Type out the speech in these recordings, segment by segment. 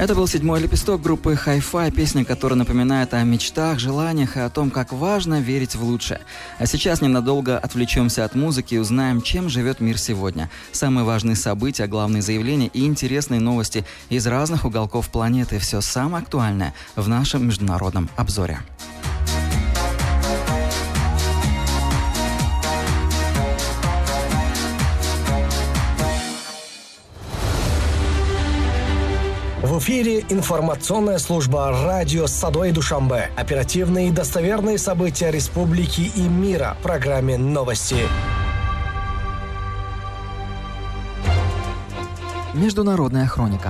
Это был «Седьмой лепесток» группы Hi-Fi, песня, которая напоминает о мечтах, желаниях и о том, как важно верить в лучшее. А сейчас ненадолго отвлечемся от музыки и узнаем, чем живет мир сегодня. Самые важные события, главные заявления и интересные новости из разных уголков планеты. Все самое актуальное в нашем международном обзоре. В эфире информационная служба радио Садой Душанбе. Оперативные и достоверные события республики и мира в программе «Новости». Международная хроника.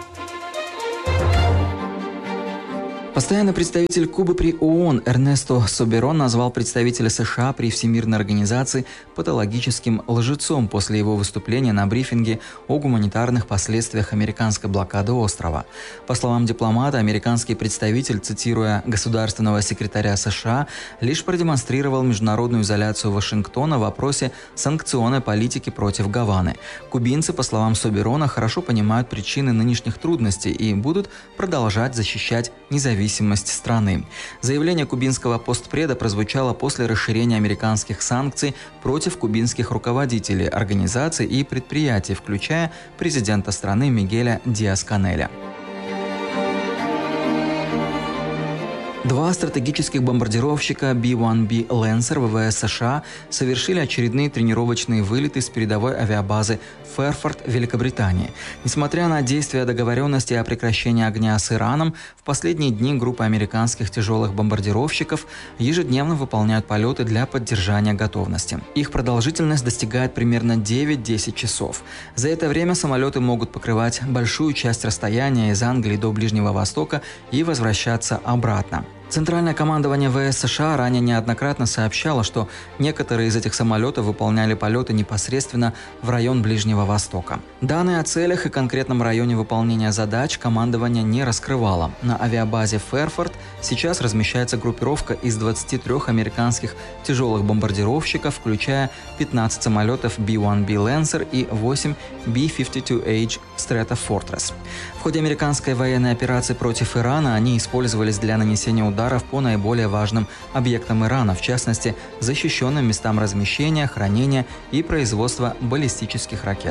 Постоянный представитель Кубы при ООН Эрнесто Соберон назвал представителя США при Всемирной организации патологическим лжецом после его выступления на брифинге о гуманитарных последствиях американской блокады острова. По словам дипломата, американский представитель, цитируя государственного секретаря США, лишь продемонстрировал международную изоляцию Вашингтона в вопросе санкционной политики против Гаваны. Кубинцы, по словам Соберона, хорошо понимают причины нынешних трудностей и будут продолжать защищать независимость страны. Заявление кубинского постпреда прозвучало после расширения американских санкций против кубинских руководителей, организаций и предприятий, включая президента страны Мигеля Диас-Канеля. Два стратегических бомбардировщика B-1B Lancer ВВС США совершили очередные тренировочные вылеты с передовой авиабазы Фэрфорд, Великобритании. Несмотря на действия договоренности о прекращении огня с Ираном, в последние дни группа американских тяжелых бомбардировщиков ежедневно выполняют полеты для поддержания готовности. Их продолжительность достигает примерно 9-10 часов. За это время самолеты могут покрывать большую часть расстояния из Англии до Ближнего Востока и возвращаться обратно. Центральное командование ВС США ранее неоднократно сообщало, что некоторые из этих самолетов выполняли полеты непосредственно в район Ближнего Востока. Данные о целях и конкретном районе выполнения задач командование не раскрывало. На авиабазе Фэрфорд сейчас размещается группировка из 23 американских тяжелых бомбардировщиков, включая 15 самолетов B-1B Lancer и 8 B-52H Stratofortress. В ходе американской военной операции против Ирана они использовались для нанесения ударов по наиболее важным объектам Ирана, в частности, защищенным местам размещения, хранения и производства баллистических ракет.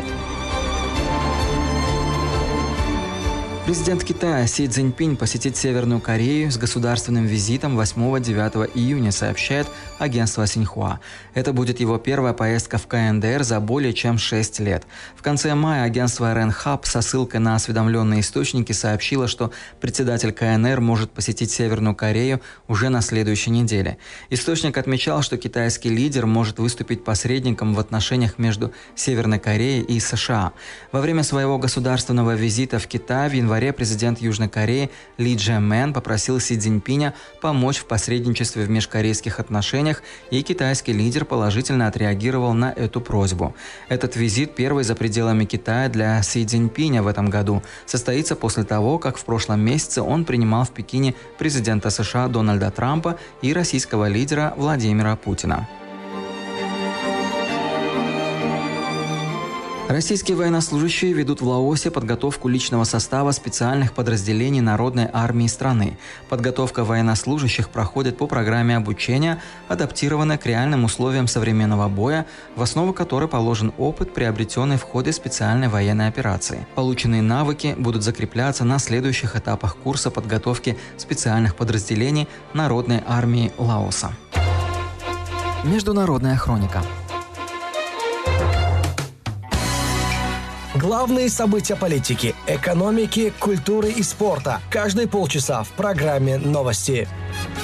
Президент Китая Си Цзиньпинь посетит Северную Корею с государственным визитом 8-9 июня, сообщает агентство Синьхуа. Это будет его первая поездка в КНДР за более чем 6 лет. В конце мая агентство РЕН-Хаб со ссылкой на осведомленные источники сообщило, что председатель КНР может посетить Северную Корею уже на следующей неделе. Источник отмечал, что китайский лидер может выступить посредником в отношениях между Северной Кореей и США. Во время своего государственного визита в Китай в январе президент Южной Кореи Ли Чжэ-мэн попросил Си Цзиньпиня помочь в посредничестве в межкорейских отношениях, и китайский лидер положительно отреагировал на эту просьбу. Этот визит, первый за пределами Китая для Си Цзиньпиня в этом году, состоится после того, как в прошлом месяце он принимал в Пекине президента США Дональда Трампа и российского лидера Владимира Путина. Российские военнослужащие ведут в Лаосе подготовку личного состава специальных подразделений Народной армии страны. Подготовка военнослужащих проходит по программе обучения, адаптированной к реальным условиям современного боя, в основу которой положен опыт, приобретенный в ходе специальной военной операции. Полученные навыки будут закрепляться на следующих этапах курса подготовки специальных подразделений Народной армии Лаоса. Международная хроника. Главные события политики, экономики, культуры и спорта. Каждые полчаса в программе «Новости».